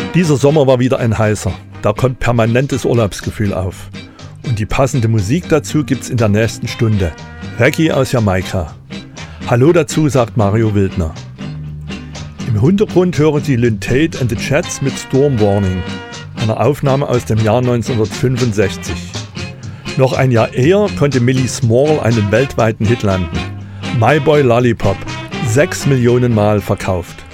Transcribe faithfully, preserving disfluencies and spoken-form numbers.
Dieser Sommer war wieder ein heißer. Da kommt permanentes Urlaubsgefühl auf. Und die passende Musik dazu gibt's in der nächsten Stunde. Reggae aus Jamaika. Hallo dazu, sagt Mario Wildner. Im Hintergrund hören Sie Lynn Tate and the Jets mit Storm Warning, einer Aufnahme aus dem Jahr neunzehnhundertfünfundsechzig. Noch ein Jahr eher konnte Millie Small einen weltweiten Hit landen. My Boy Lollipop, sechs Millionen Mal verkauft.